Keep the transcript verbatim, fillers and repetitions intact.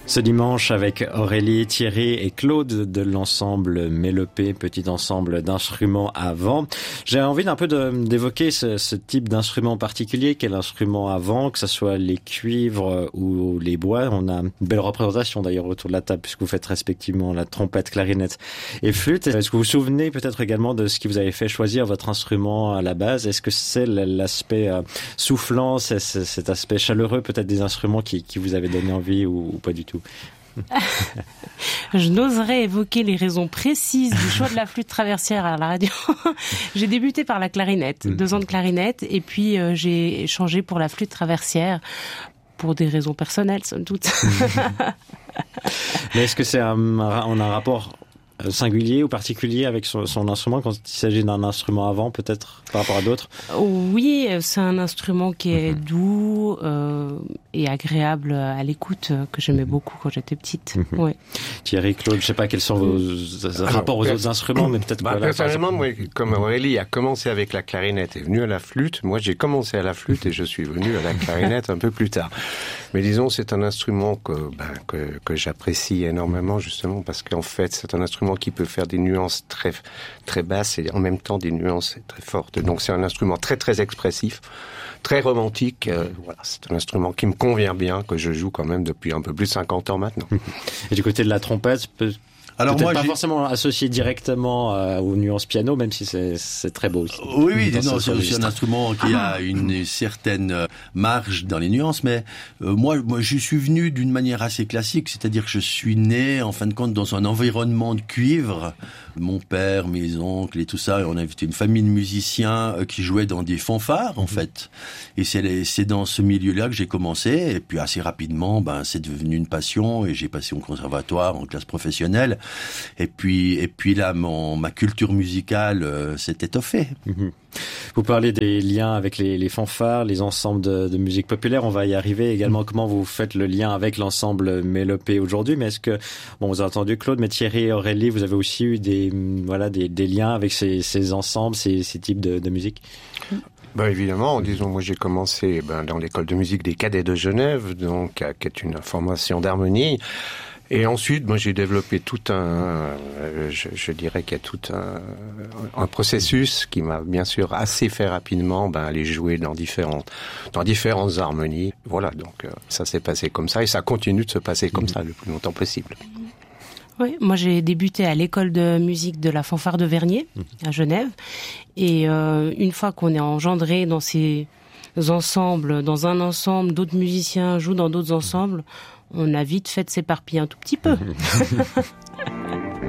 Ce dimanche avec Aurélie, Thierry et Claude de l'ensemble Mélopée, petit ensemble d'instruments à vent. J'ai envie d'un peu de, d'évoquer ce, ce type d'instrument particulier qu'est l'instrument à vent, que ce soit les cuivres ou les bois. On a une belle représentation d'ailleurs autour de la table puisque vous faites respectivement la trompette, clarinette et flûte. Est-ce que vous vous souvenez peut-être également de ce qui vous avait fait choisir votre instrument à la base? Est-ce que c'est l'aspect soufflant, c'est cet aspect chaleureux peut-être des instruments qui, qui vous avait donné envie ou, ou pas du tout? Je n'oserais évoquer les raisons précises du choix de la flûte traversière à la radio. J'ai débuté par la clarinette, deux ans de clarinette, et puis euh, j'ai changé pour la flûte traversière pour des raisons personnelles, somme toute. Mais est-ce que c'est un, on a un rapport singulier ou particulier avec son, son instrument quand il s'agit d'un instrument à vent peut-être par rapport à d'autres? Oui, c'est un instrument qui est mmh. doux euh, et agréable à l'écoute, que j'aimais beaucoup quand j'étais petite. Mmh. Ouais. Thierry, Claude, je sais pas quels sont vos Alors, rapports aux autres instruments, mais peut-être bah, voilà, personnellement, moi, comme Aurélie a commencé avec la clarinette et est venue à la flûte, moi j'ai commencé à la flûte et je suis venu à la clarinette un peu plus tard. Mais disons, c'est un instrument que, ben, que, que j'apprécie énormément justement parce qu'en fait, c'est un instrument qui peut faire des nuances très très basses et en même temps des nuances très fortes. Donc c'est un instrument très très expressif, très romantique. Euh, voilà, c'est un instrument qui me convient bien, que je joue quand même depuis un peu plus de cinquante ans maintenant. Et du côté de la trompette, peut... Alors peut-être moi, pas j'ai... forcément associé directement euh, aux nuances piano, même si c'est, c'est très beau aussi. Oui, oui, non, c'est aussi un instrument qui a une certaine marge dans les nuances, mais euh, moi, moi, je suis venu d'une manière assez classique, c'est-à-dire que je suis né, en fin de compte, dans un environnement de cuivre. Mon père, mes oncles et tout ça, on a invité une famille de musiciens qui jouaient dans des fanfares, en fait. Et c'est, c'est dans ce milieu-là que j'ai commencé, et puis assez rapidement, ben, c'est devenu une passion, et j'ai passé au conservatoire, en classe professionnelle. Et puis, et puis là, mon, ma culture musicale euh, s'est étoffée. Mmh. Vous parlez des liens avec les, les fanfares, les ensembles de, de musique populaire. On va y arriver également. Mmh. Comment vous faites le lien avec l'ensemble Mélopée aujourd'hui? Mais est-ce que, bon, vous avez entendu Claude, mais Thierry et Aurélie, vous avez aussi eu des, voilà, des, des liens avec ces, ces ensembles, ces, ces types de, de musique? Ben évidemment, disons, moi j'ai commencé ben, dans l'école de musique des Cadets de Genève, donc qui est une formation d'harmonie. Et ensuite, moi, j'ai développé tout un, euh, je, je dirais qu'il y a tout un, un processus qui m'a bien sûr assez fait rapidement, ben, aller jouer dans différentes, dans différentes harmonies. Voilà, donc euh, ça s'est passé comme ça et ça continue de se passer comme ça le plus longtemps possible. Oui, moi j'ai débuté à l'école de musique de la fanfare de Vernier, à Genève. Et euh, une fois qu'on est engendré dans ces ensembles, dans un ensemble, d'autres musiciens jouent dans d'autres ensembles, on a vite fait de s'éparpiller un tout petit peu.